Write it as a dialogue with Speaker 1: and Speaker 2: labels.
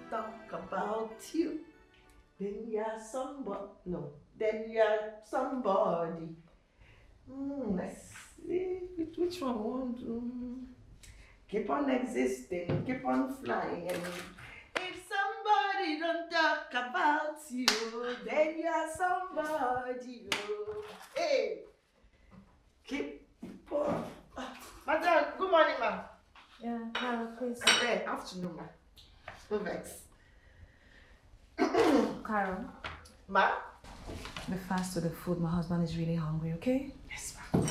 Speaker 1: talk about you, then you're somebody. No, then you're somebody. Let's see which one won't. Keep on existing, keep on flying. If somebody don't talk about you, then you're somebody. Oh. Hey, keep on. Madam, good morning, ma'am.
Speaker 2: Yeah, Carol, please.
Speaker 1: Hey, afternoon, ma'am. No vex.
Speaker 2: Carol,
Speaker 1: Ma?
Speaker 2: be fast with the food. My husband is really hungry, okay?
Speaker 1: Yes, ma'am.